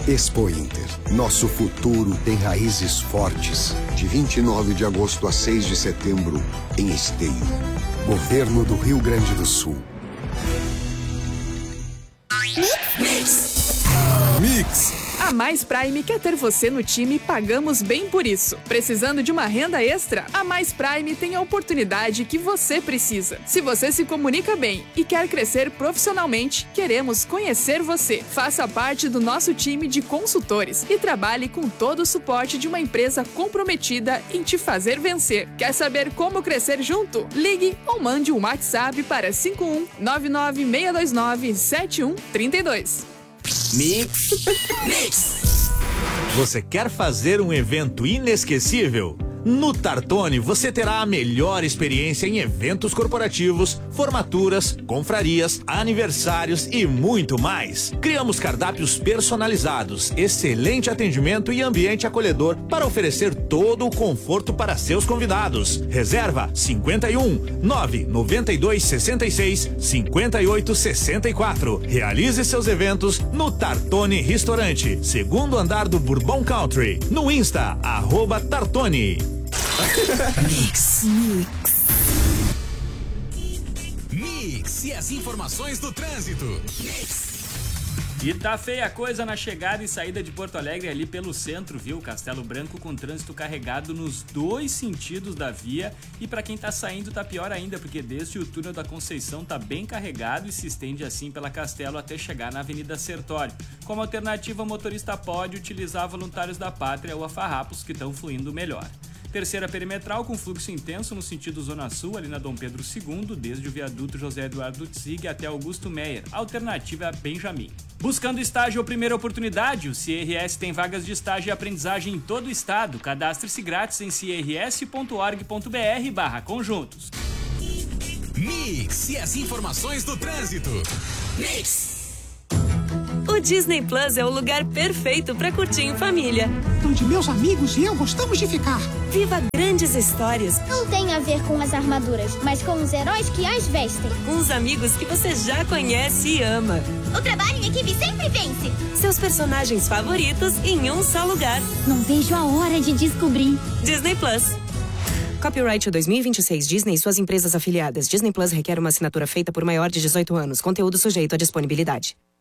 Expo Inter. Nosso futuro tem raízes fortes. De 29 de agosto a 6 de setembro, em Esteio. Governo do Rio Grande do Sul. Mix. A Mais Prime quer ter você no time e pagamos bem por isso. Precisando de uma renda extra? A Mais Prime tem a oportunidade que você precisa. Se você se comunica bem e quer crescer profissionalmente, queremos conhecer você. Faça parte do nosso time de consultores e trabalhe com todo o suporte de uma empresa comprometida em te fazer vencer. Quer saber como crescer junto? Ligue ou mande um WhatsApp para 51-99629-7132. Mix. Você quer fazer um evento inesquecível? No Tartone você terá a melhor experiência em eventos corporativos, formaturas, confrarias, aniversários e muito mais. Criamos cardápios personalizados, excelente atendimento e ambiente acolhedor para oferecer todo o conforto para seus convidados. Reserva 51 992 66 58 64. Realize seus eventos no Tartone Restaurante, segundo andar do Bourbon Country. No Insta, @Tartone. Mix e as informações do trânsito. E tá feia a coisa na chegada e saída de Porto Alegre ali pelo centro, viu? Castelo Branco com trânsito carregado nos dois sentidos da via. E pra quem tá saindo tá pior ainda, porque desde o túnel da Conceição tá bem carregado e se estende assim pela Castelo até chegar na Avenida Sertório. Como alternativa, o motorista pode utilizar voluntários da Pátria ou a Farrapos, que estão fluindo melhor. Terceira perimetral com fluxo intenso no sentido Zona Sul, ali na Dom Pedro II, desde o viaduto José Eduardo Tzig até Augusto Meyer. Alternativa é a Benjamin. Buscando estágio ou primeira oportunidade, o CRS tem vagas de estágio e aprendizagem em todo o estado. Cadastre-se grátis em crs.org.br/conjuntos. Mix e as informações do trânsito. Mix. O Disney Plus é o lugar perfeito para curtir em família. Onde meus amigos e eu gostamos de ficar. Viva grandes histórias. Não tem a ver com as armaduras, mas com os heróis que as vestem. Com os amigos que você já conhece e ama. O trabalho em equipe sempre vence. Seus personagens favoritos em um só lugar. Não vejo a hora de descobrir. Disney Plus. Copyright 2026 Disney e suas empresas afiliadas. Disney Plus requer uma assinatura feita por maior de 18 anos. Conteúdo sujeito à disponibilidade.